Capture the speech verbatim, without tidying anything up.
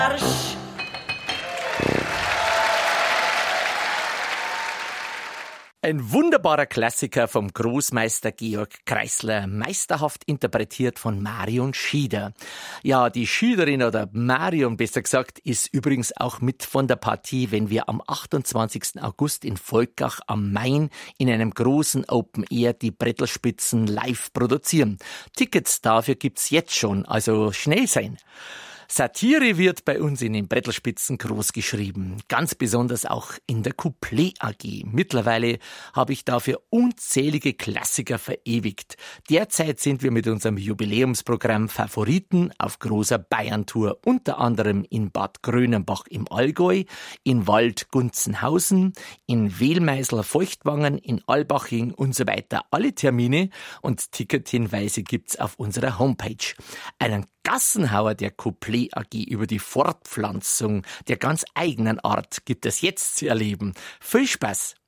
Arsch. Ein wunderbarer Klassiker vom Großmeister Georg Kreisler, meisterhaft interpretiert von Marion Schieder. Ja, die Schiederin oder Marion besser gesagt, ist übrigens auch mit von der Partie, wenn wir am achtundzwanzigsten August in Volkach am Main in einem großen Open Air die Brettelspitzen live produzieren. Tickets dafür gibt's jetzt schon, also schnell sein. Satire wird bei uns in den Brettelspitzen groß geschrieben, ganz besonders auch in der Couplet A G. Mittlerweile habe ich dafür unzählige Klassiker verewigt. Derzeit sind wir mit unserem Jubiläumsprogramm Favoriten auf großer Bayern-Tour, unter anderem in Bad Grönenbach im Allgäu, in Wald-Gunzenhausen, in Wehlmeisel-Feuchtwangen, in Albaching und so weiter. Alle Termine und Tickethinweise gibt's auf unserer Homepage. Einen Gassenhauer der Couplet A G über die Fortpflanzung der ganz eigenen Art gibt es jetzt zu erleben. Viel Spaß!